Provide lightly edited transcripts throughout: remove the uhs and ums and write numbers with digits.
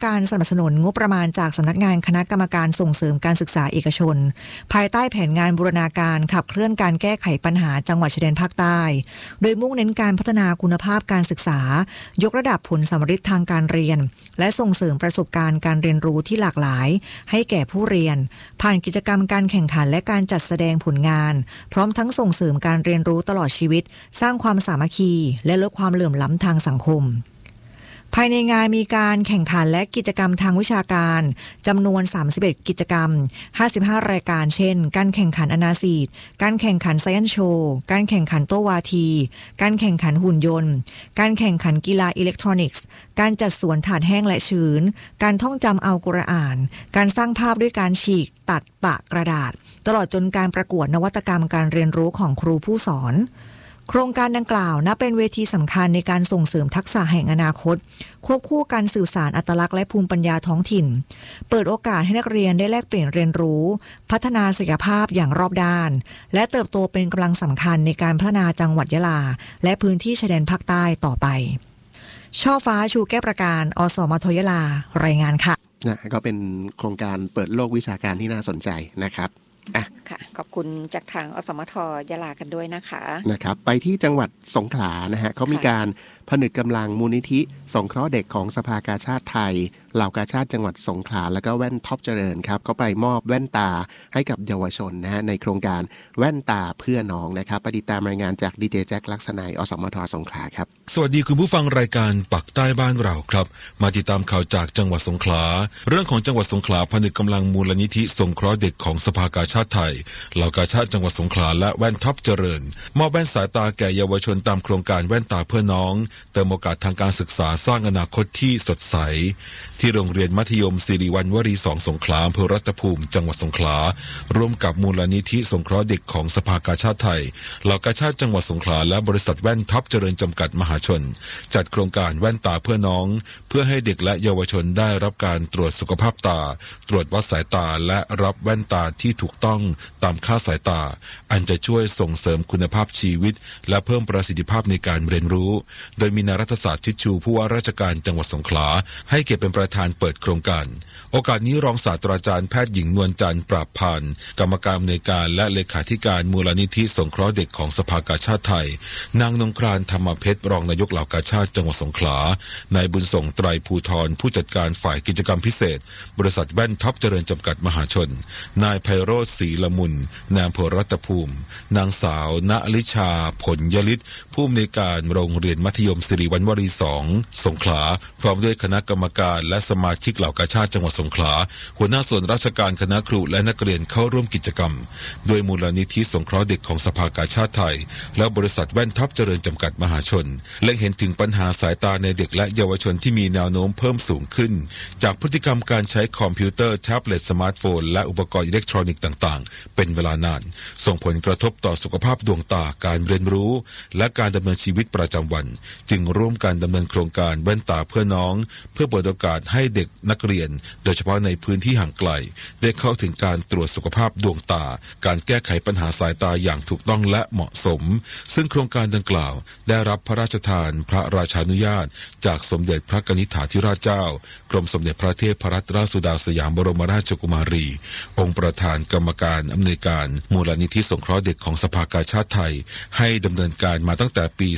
การสนับสนุนงบประมาณจากสำนักงานคณะกรรมการส่งเสริมการศึกษาเอกชนภายใต้แผนงานบูรณาการขับเคลื่อนการแก้ไขปัญหาจังหวัดชายแดนภาคใต้โดยมุ่งเน้นการพัฒนาคุณภาพการศึกษายกระดับผลสัมฤทธิ์ทางการเรียนและส่งเสริมประสบการณ์การเรียนรู้ที่หลากหลายให้แก่ผู้เรียนผ่านกิจกรรมการแข่งขันและการจัดแสดงผลงานพร้อมทั้งส่งเสริมการเรียนรู้ตลอดชีวิตสร้างความสามัคคีและลดความเหลื่อมล้ำทางสังคมภายในงานมีการแข่งขันและกิจกรรมทางวิชาการจำนวน31กิจกรรม55รายการเช่นการแข่งขันอนาซีดการแข่งขันไซแอนซ์โชว์การแข่งขันโต้วาทีการแข่งขันหุ่นยนต์การแข่งขันกีฬาอิเล็กทรอนิกส์การจัดสวนถาดแห้งและชื้นการท่องจำอัลกุรอานการสร้างภาพด้วยการฉีกตัดปะกระดาษตลอดจนการประกวดนวัตกรรมการเรียนรู้ของครูผู้สอนโครงการดังกล่าวนับเป็นเวทีสำคัญในการส่งเสริมทักษะแห่งอนาคตควบคู่การสื่อสารอัตลักษณ์และภูมิปัญญาท้องถิ่นเปิดโอกาสให้นักเรียนได้แลกเปลี่ยนเรียนรู้พัฒนาศักยภาพอย่างรอบด้านและเติบโตเป็นกำลังสำคัญในการพัฒนาจังหวัดยะลาและพื้นที่ชายแดนภาคใต้ต่อไปช่อฟ้าชูแก้วประการอสมทยะลารายงานค่ะก็เป็นโครงการเปิดโลกวิชาการที่น่าสนใจนะครับค่ะขอบคุณจากทางอสมทยะลากันด้วยนะคะไปที่จังหวัดสงขลานะฮะเขามีการผนึกกำลังมูลนิธิสงเคราะห์เด็กของสภากาชาดไทยเหล่ากาชาดจังหวัดสงขลาแล้วก็แว่นท็อปเจริญครับเขาไปมอบแว่นตาให้กับเยาวชนนะฮะในโครงการแว่นตาเพื่อน้องนะครับไปติดตามรายงานจากดีเจแจ็คลักษณัยอสมทสงขลาครับสวัสดีคุณผู้ฟังรายการปักใต้บ้านเราครับมาติดตามข่าวจากจังหวัดสงขลาเรื่องของจังหวัดสงขลาผนึกกำลังมูลนิธิสงเคราะห์เด็กของสภากาชาดไทยเหล่ากาชาดจังหวัดสงขลาและแว่นท็อปเจริญมอบแว่นสายตาแก่เยาวชนตามโครงการแว่นตาเพื่อน้องเติมโอกาสทางการศึกษาสร้างอนาคตที่สดใสที่โรงเรียนมัธยมศิริวัณวรี2สงขลาอำเภอรัตภูมิจังหวัดสงขลาร่วมกับมูลนิธิสงเคราะห์เด็กของสภากาชาดไทยเหล่ากาชาดจังหวัดสงขลาและบริษัทแว่นท็อปเจริญจำกัดมหาชนจัดโครงการแว่นตาเพื่อน้องเพื่อให้เด็กและเยาวชนได้รับการตรวจสุขภาพตาตรวจวัดสายตาและรับแว่นตาที่ถูกต้องตามค่าสายตาอันจะช่วยส่งเสริมคุณภาพชีวิตและเพิ่มประสิทธิภาพในการเรียนรู้โดยมีนายรัฐศาสตร์ชิดชูผู้ว่าราชการจังหวัดสงขลาให้เกียรติเป็นประธานเปิดโครงการโอกาสนี้รองศาสตราจารย์แพทย์หญิงนวลจันทร์ปราบพานกรรมการในการและเลขาธิการมูลนิธิสงเคราะห์เด็กของสภากาชาดไทยนางนงครานธรรมเพชรรองนายกเหล่ากาชาดจังหวัดสงขลานายบุญส่งไตรภูธรผู้จัดการฝ่ายกิจกรรมพิเศษบริษัทแว่นท็อปเจริญจำกัดมหาชนนายไพโรจน์ศรีละมุนนายอำเภอรัตภูมินางสาวณลิชาผลยฤทธิ์ผู้อำนวยการโรงเรียนมัธยมศิริวัณวรี2สงขลาพร้อมด้วยคณะกรรมการและสมาชิกเหล่ากาชาดจังหวัดสงขลาหัวหน้าส่วนราชการคณะครูและนักเรียนเข้าร่วมกิจกรรมโดยมูลนิธิสงเคราะห์เด็กของสภากาชาดไทยและบริษัทแว่นท็อปเจริญจำกัดมหาชนเล็งเห็นถึงปัญหาสายตาในเด็กและเยาวชนที่มีแนวโน้มเพิ่มสูงขึ้นจากพฤติกรรมการใช้คอมพิวเตอร์แท็บเล็ตสมาร์ทโฟนและอุปกรณ์อิเล็กทรอนิกส์ต่างๆเป็นเวลานานส่งผลกระทบต่อสุขภาพดวงตาการเรียนรู้และการดำเนินชีวิตประจำวันจึงร่วมกันดำเนินโครงการแว่นตาเพื่อน้องเพื่อเปิดโอกาสให้เด็กนักเรียนโดยเฉพาะในพื้นที่ห่างไกลได้เข้าถึงการตรวจสุขภาพดวงตาการแก้ไขปัญหาสายตาอย่างถูกต้องและเหมาะสมซึ่งโครงการดังกล่าวได้รับพระราชทานพระราชานุญาตจากสมเด็จพระกนิษฐาธิราชเจ้ากรมสมเด็จพระเทพรัตนราชสุดาสยามบรมราชกุมารีองค์ประธานกรรมการอำนวยการมูลนิธิสงเคราะห์เด็กของสภากาชาดไทยให้ดำเนินการมาตั้งแต่ปี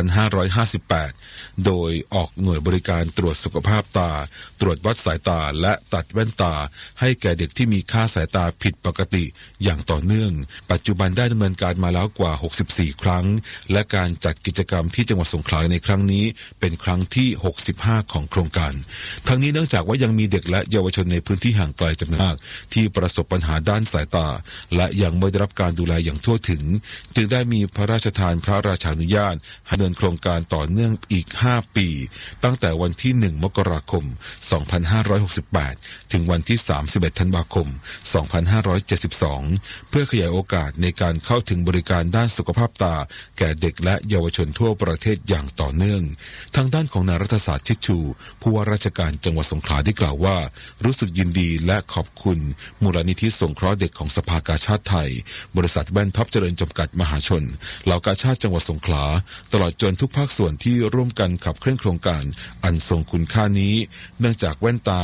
2558 โดยออกหน่วยบริการตรวจสุขภาพตาตรวจวัดสายตาและตัดแว่นตาให้แก่เด็กที่มีค่าสายตาผิดปกติอย่างต่อเนื่องปัจจุบันได้ดำเนินการมาแล้วกว่า64ครั้งและการจัดกิจกรรมที่จังหวัดสงขลาในครั้งนี้เป็นครั้งที่65ของโครงการทั้งนี้เนื่องจากว่ายังมีเด็กและเยาวชนในพื้นที่ห่างไกลจำนวนมากที่ประสบปัญหาด้านสายตาและยังไม่ได้รับการดูแลอย่างทั่วถึงจึงได้มีพระราชทานพระราชานุญาตให้ดำเนินโครงการต่อเนื่องอีก5ปีตั้งแต่วันที่1มกราคม2568ถึงวันที่31ธันวาคม2572เพื่อขยายโอกาสในการเข้าถึงบริการด้านสุขภาพตาแก่เด็กและเยาวชนทั่วประเทศอย่างต่อเนื่องทางด้านของนายรัฐศาสตร์ชิดชูผู้ว่าราชการจังหวัดสงขลาได้กล่าวว่ารู้สึกยินดีและขอบคุณมูลนิธิสงเคราะห์เด็กของสภากาชาดไทยบริษัทแว่นท็อปเจริญจำกัดมหาชนเหล่ากาชาดจังหวัดสงขลาตลอดจนทุกภาคส่วนที่ร่วมกันขับเคลื่อนโครงการอันทรงคุณค่านี้เนื่องจากแว่นตา